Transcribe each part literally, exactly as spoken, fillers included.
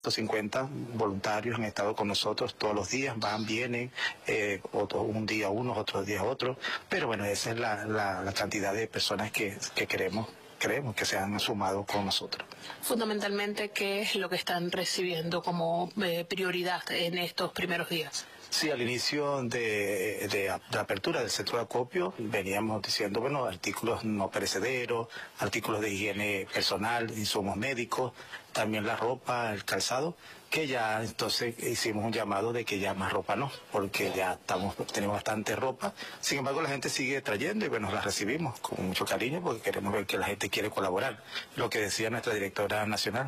cincuenta voluntarios han estado con nosotros todos los días, van, vienen, eh, otro, un día unos, otros días otros, pero bueno, esa es la, la, la cantidad de personas que, que queremos, creemos que se han sumado con nosotros. Fundamentalmente, ¿qué es lo que están recibiendo como eh, prioridad en estos primeros días? Sí, al inicio de, de, de apertura del centro de acopio veníamos diciendo, bueno, artículos no perecederos, artículos de higiene personal, insumos médicos, también la ropa, el calzado, que ya entonces hicimos un llamado de que ya más ropa no, porque ya estamos tenemos bastante ropa. Sin embargo, la gente sigue trayendo y bueno, la recibimos con mucho cariño porque queremos ver que la gente quiere colaborar. Lo que decía nuestra directora nacional,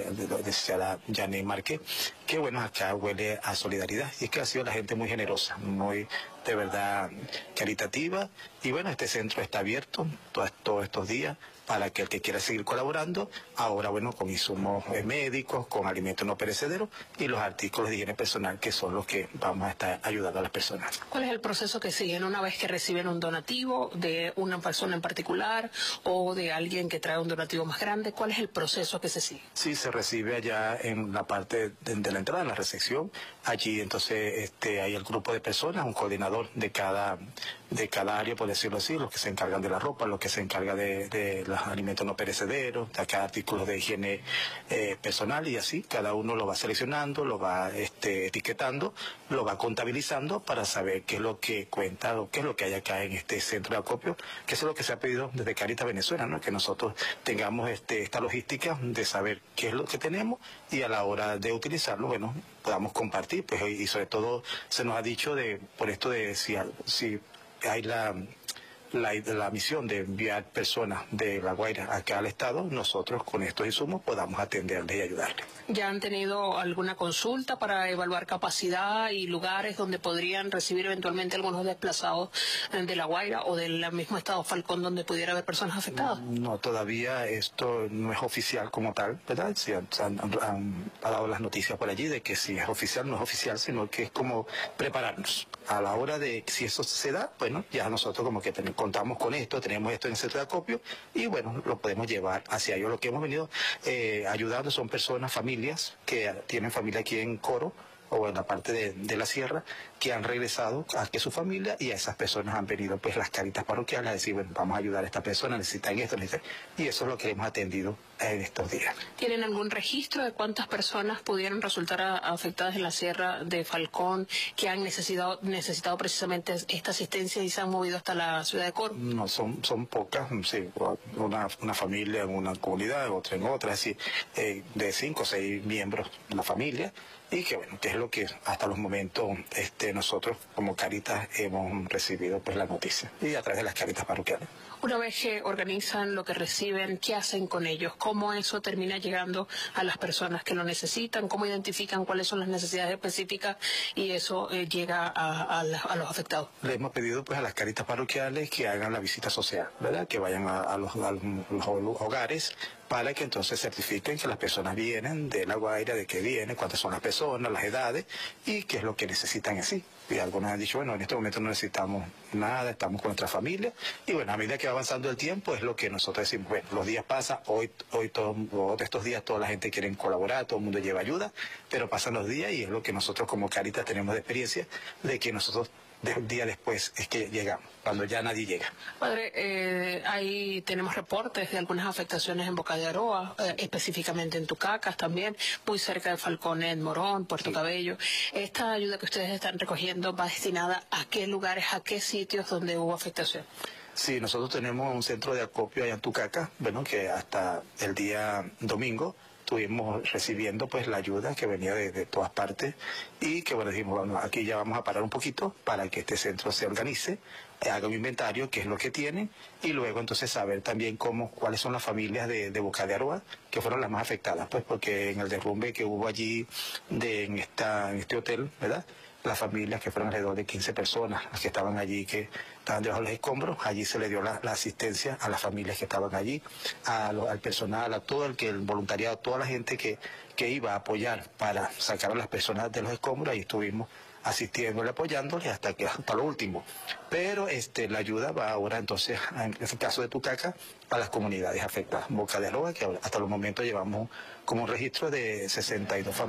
decía la Janine Marqué, que bueno, acá huele a solidaridad y es que ha sido la gente muy generosa, muy de verdad caritativa y bueno, este centro está abierto todos, todos estos días para que el que quiera seguir colaborando, ahora bueno, con insumos médicos, con alimentos no perecederos y los artículos de higiene personal que son los que vamos a estar ayudando a las personas. ¿Cuál es el proceso que siguen una vez que reciben un donativo de una persona en particular o de alguien que trae un donativo más grande? ¿Cuál es el proceso que se sigue? Sí, se recibe allá en la parte de, de la entrada, en la recepción. Allí entonces este, hay el grupo de personas, un coordinador de cada, de cada área, por decirlo así, los que se encargan de la ropa, los que se encargan de, de los alimentos no perecederos, de cada artículos de higiene eh, personal y así, cada uno lo va seleccionando, lo va este, etiquetando, lo va contabilizando para saber qué es lo que cuenta o qué es lo que hay acá en este centro de acopio, que eso es lo que se ha pedido desde Cáritas Venezuela, ¿no? Que nosotros tengamos este, esta logística de saber qué es lo que tenemos y a la hora de utilizarlo, bueno, podamos compartir, pues y sobre todo se nos ha dicho de por esto de si, si hay la La, la misión de enviar personas de La Guaira acá al Estado, nosotros con estos insumos podamos atenderles y ayudarles. ¿Ya han tenido alguna consulta para evaluar capacidad y lugares donde podrían recibir eventualmente algunos desplazados de La Guaira o del mismo estado Falcón donde pudiera haber personas afectadas? No, todavía esto no es oficial como tal, ¿verdad? Sí, han, han, han dado las noticias por allí de que si es oficial, no es oficial, sino que es como prepararnos. A la hora de si eso se da, bueno, ya nosotros como que tenemos contamos con esto, tenemos esto en el centro de acopio y bueno, lo podemos llevar hacia ellos. Lo que hemos venido eh, ayudando son personas, familias que tienen familia aquí en Coro o en la parte de, de la sierra, que han regresado aquí a su familia y a esas personas han venido pues las caritas parroquiales a decir, bueno, vamos a ayudar a esta persona, necesitan esto, necesitan... y eso es lo que hemos atendido en estos días. ¿Tienen algún registro de cuántas personas pudieron resultar a, afectadas en la sierra de Falcón que han necesitado, necesitado precisamente esta asistencia y se han movido hasta la ciudad de Coro? No, son, son pocas, sí, una, una familia en una comunidad, otra en otra, es decir, eh, de cinco o seis miembros de la familia, y que bueno, que es lo que hasta los momentos este, nosotros como Cáritas hemos recibido pues la noticia y a través de las Cáritas parroquiales. Una vez que organizan lo que reciben, ¿qué hacen con ellos? ¿Cómo eso termina llegando a las personas que lo necesitan? ¿Cómo identifican cuáles son las necesidades específicas y eso eh, llega a, a, la, a los afectados? Le hemos pedido pues a las Cáritas parroquiales que hagan la visita social, ¿verdad? Que vayan a, a, los, a los hogares para que entonces certifiquen que las personas vienen de La Guaira, de qué vienen, cuántas son las personas, las edades y qué es lo que necesitan en sí. Y algunos han dicho, bueno, en este momento no necesitamos nada, estamos con nuestra familia. Y bueno, a medida que va avanzando el tiempo es lo que nosotros decimos, bueno, los días pasan, hoy, hoy todos estos días toda la gente quiere colaborar, todo el mundo lleva ayuda, pero pasan los días y es lo que nosotros como Cáritas tenemos de experiencia, de que nosotros de un día después es que llegamos, cuando ya nadie llega. Padre, eh, ahí tenemos reportes de algunas afectaciones en Boca de Aroa, eh, específicamente en Tucacas también, muy cerca de Falcón, en Morón, Puerto sí. Cabello. ¿Esta ayuda que ustedes están recogiendo va destinada a qué lugares, a qué sitios donde hubo afectación? Sí, nosotros tenemos un centro de acopio allá en Tucacas, bueno, que hasta el día domingo estuvimos recibiendo pues la ayuda que venía de, de todas partes y que bueno, dijimos, bueno, aquí ya vamos a parar un poquito para que este centro se organice, haga un inventario, qué es lo que tienen y luego entonces saber también cómo, cuáles son las familias de, de Boca de Aroa que fueron las más afectadas, pues porque en el derrumbe que hubo allí de, en, esta, en este hotel, ¿verdad? Las familias que fueron alrededor de quince personas, las que estaban allí, que estaban debajo de los escombros, allí se le dio la, la asistencia a las familias que estaban allí, a lo, al personal, a todo el que el voluntariado, toda la gente que, que iba a apoyar para sacar a las personas de los escombros, ahí estuvimos asistiéndole, apoyándole hasta que hasta lo último. Pero este, la ayuda va ahora entonces, en el caso de Tucaca, a las comunidades afectadas. Boca de Aroa, que hasta los momentos llevamos como un registro de sesenta y dos familias.